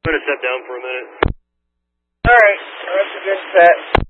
I'm going to step down for a minute. All right, that's a good set.